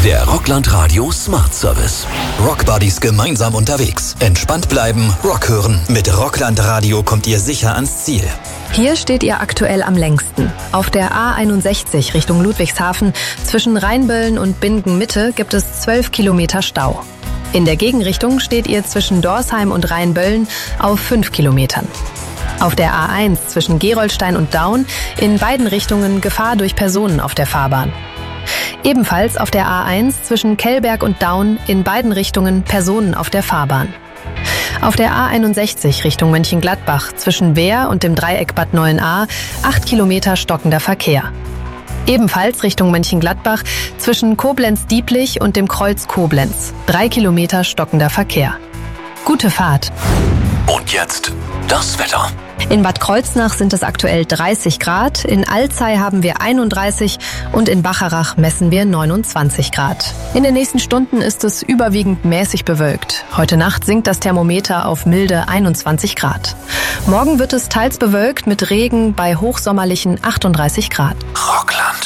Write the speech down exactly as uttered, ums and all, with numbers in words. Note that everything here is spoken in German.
Der Rockland Radio Smart Service. Rockbuddies gemeinsam unterwegs. Entspannt bleiben, Rock hören. Mit Rockland Radio kommt ihr sicher ans Ziel. Hier steht ihr aktuell am längsten. Auf der A einundsechzig Richtung Ludwigshafen zwischen Rheinböllen und Bingen-Mitte gibt es zwölf Kilometer Stau. In der Gegenrichtung steht ihr zwischen Dorsheim und Rheinböllen auf fünf Kilometern. Auf der A eins zwischen Gerolstein und Daun in beiden Richtungen Gefahr durch Personen auf der Fahrbahn. Ebenfalls auf der A eins zwischen Kellberg und Daun in beiden Richtungen Personen auf der Fahrbahn. Auf der A einundsechzig Richtung Mönchengladbach zwischen Wehr und dem Dreieck Bad Neuenahr acht Kilometer stockender Verkehr. Ebenfalls Richtung Mönchengladbach zwischen Koblenz-Dieblich und dem Kreuz Koblenz drei Kilometer stockender Verkehr. Gute Fahrt! Und jetzt das Wetter. In Bad Kreuznach sind es aktuell dreißig Grad, in Alzey haben wir einunddreißig und in Bacharach messen wir neunundzwanzig Grad. In den nächsten Stunden ist es überwiegend mäßig bewölkt. Heute Nacht sinkt das Thermometer auf milde einundzwanzig Grad. Morgen wird es teils bewölkt mit Regen bei hochsommerlichen achtunddreißig Grad. Rockland.